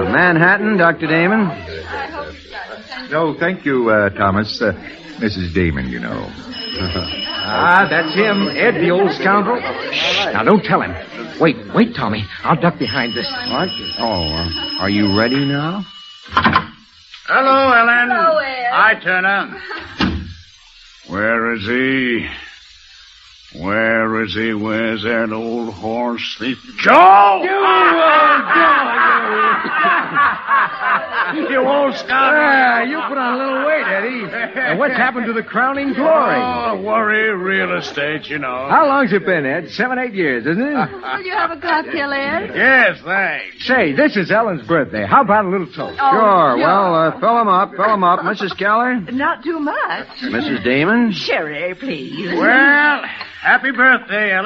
Manhattan, Dr. Damon. No, thank you, Thomas. Mrs. Damon, you know. That's him, Ed, the old scoundrel. Shh, now don't tell him. Wait, Tommy. I'll duck behind this. What? Oh, are you ready now? Hello, Ellen. Hello, Ed. Hi, Turner. Where is he? Where is he? Where's that old horse thief? Joe! You old scoundrel. You put on a little weight, Eddie. And what's happened to the crowning glory? Oh, worry real estate, you know. How long's it been, Ed? 7, 8 years, isn't it? Will you have a cocktail, Ed? Yes, thanks. Say, this is Ellen's birthday. How about a little toast? Oh, Sure. Well, fill him up. Mrs. Keller? Not too much. Mrs. Damon? Sherry, please. Well, happy birthday, Ellen.